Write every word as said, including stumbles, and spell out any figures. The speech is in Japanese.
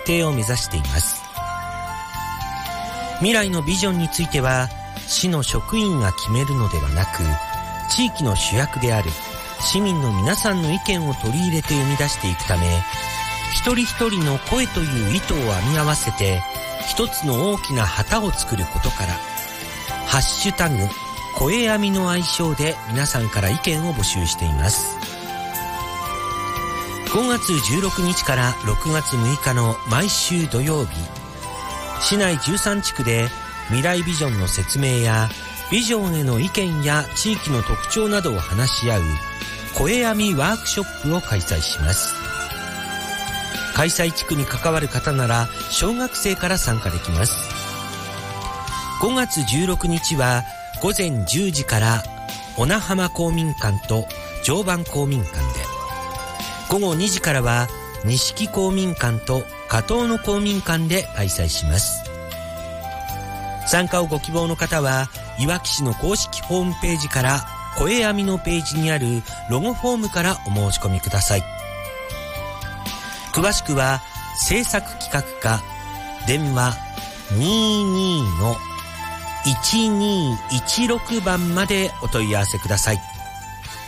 定を目指しています。未来のビジョンについては、市の職員が決めるのではなく、地域の主役である市民の皆さんの意見を取り入れて生み出していくため、一人一人の声という糸を編み合わせて、一つの大きな旗を作ることから、ハッシュタグ、声編みの愛称で皆さんから意見を募集しています。ごがつじゅうろくにちからろくがつむいかの毎週土曜日、市内じゅうさんちくで未来ビジョンの説明やビジョンへの意見や地域の特徴などを話し合う声編みワークショップを開催します。開催地区に関わる方なら小学生から参加できます。ごがつじゅうろくにちはごぜんじゅうじから小名浜公民館と常磐公民館で、ごごにじからは錦公民館と加東の公民館で開催します。参加をご希望の方はいわき市の公式ホームページから声編みのページにあるロゴフォームからお申し込みください。詳しくは制作企画課電話 にじゅうにのいちにいちろく 番までお問い合わせください。